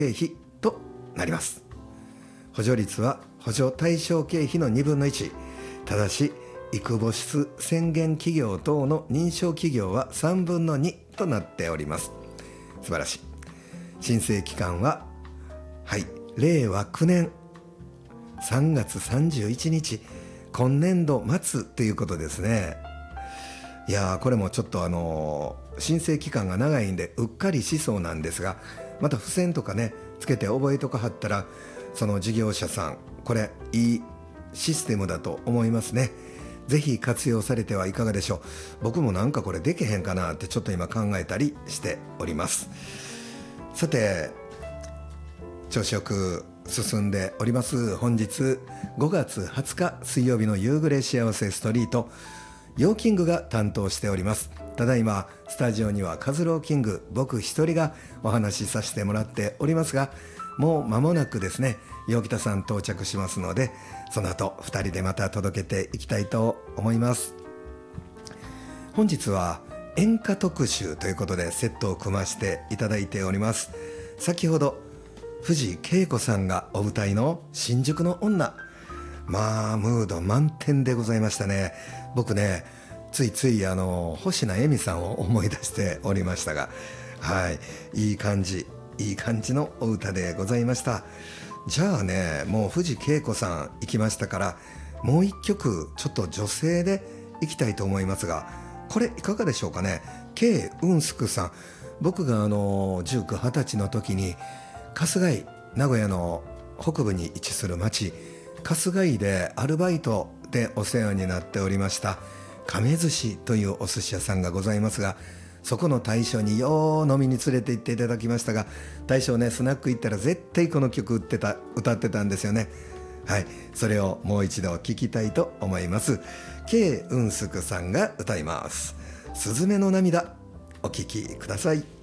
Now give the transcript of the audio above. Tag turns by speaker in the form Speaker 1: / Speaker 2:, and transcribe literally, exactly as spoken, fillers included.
Speaker 1: 経費となります。補助率は補助対象経費のにぶんのいち。ただし育母室宣言企業等の認証企業はさんぶんのにとなっております。素晴らしい。申請期間ははいれいわきゅうねんさんがつさんじゅういちにち、今年度末ということですね。いやー、これもちょっとあのー、申請期間が長いんでうっかりしそうなんですが、また付箋とかねつけて覚えとかはったら、その事業者さん、これいいシステムだと思いますね。ぜひ活用されてはいかがでしょう。僕もなんかこれできへんかなってちょっと今考えたりしております。さて、調子よく進んでおります。本日ごがつはつか水曜日の夕暮れ幸せストリート、ヨーキングが担当しております。ただいまスタジオにはカズローキング僕一人がお話しさせてもらっておりますが、もう間もなくですね陽北さん到着しますので、その後ふたりでまた届けていきたいと思います。本日は演歌特集ということでセットを組ませていただいております。先ほど藤恵子さんがお歌いの新宿の女、まあムード満点でございましたね。僕ねついついあの星名恵美さんを思い出しておりましたが、はいいい感じいい感じのお歌でございました。じゃあね、もう藤恵子さん行きましたから、もう一曲ちょっと女性で行きたいと思いますが、これいかがでしょうかね。K雲宿さん、僕があのじゅうきゅう、はたちの時に春日井、名古屋の北部に位置する町春日井でアルバイトでお世話になっておりました亀寿司というお寿司屋さんがございますが、そこの大将によう飲みに連れて行っていただきましたが、大将ねスナック行ったら絶対この曲歌ってた、歌ってたんですよね。はい、それをもう一度聞きたいと思います。 K 雲宿さんが歌います。すずめの涙、お聞きください。